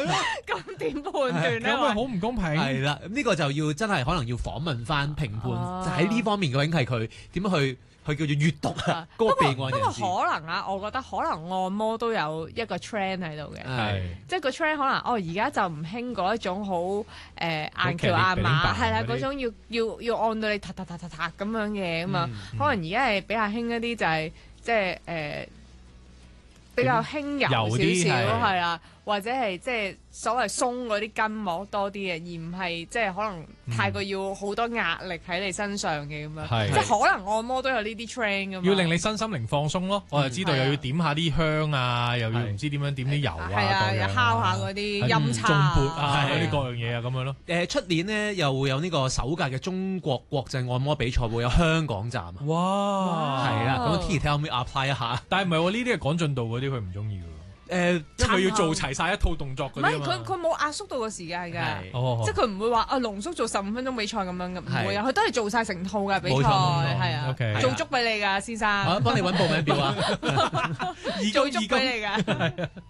咁點判斷咧？ 咁咪好唔公平？ 係啦，呢個就要真係可能要訪問翻評判，就喺呢方面究竟係佢點樣去叫做閱讀啊嗰個備案不過人士。 可能啊，我覺得可能按摩都有一個 trend 喺度嘅， 係即係個 trend 可能而家就唔興嗰一種好硬橋硬馬，係啦嗰種要按到你嗒咁樣嘅咁啊，可能而家係比較興一啲就係即係比較輕柔少少係啦，或者係即係所謂鬆嗰啲筋膜多啲嘅，而唔係即係可能太過要好多壓力喺你身上嘅咁樣，即係可能按摩都有呢啲 train 㗎嘛。 要令你身心靈放鬆咯，我就知道又要點下啲香啊，又要唔知點樣點啲油啊， 係啊，又敲下嗰啲陰叉啊，嗰啲各樣嘢啊咁樣咯。 出年呢又會有呢個首屆嘅中國國際按摩比賽，會有香港站啊。 哇， 係啦，咁 T 睇可唔可以 apply 一下？ 但係唔係喎？呢啲係趕進度嗰啲，佢唔中意㗎。因為佢要做齊晒一套動作嗰啲啊嘛。 唔係佢冇壓縮到個時間㗎， 即係佢唔會話濃縮做15分鐘比賽咁樣嘅，唔會啊！佢都係做晒成套嘅比賽，係啊，做足俾你㗎，先生。 幫你揾報名表啊！ 做足俾你㗎。